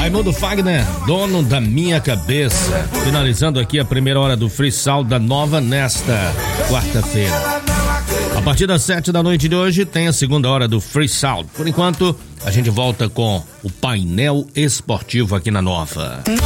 Raimundo Fagner, dono da minha cabeça. Finalizando aqui a primeira hora do Freestyle da Nova nesta quarta-feira. A partir das 7 da noite de hoje tem a segunda hora do Freestyle. Por enquanto, a gente volta com o painel esportivo aqui na Nova.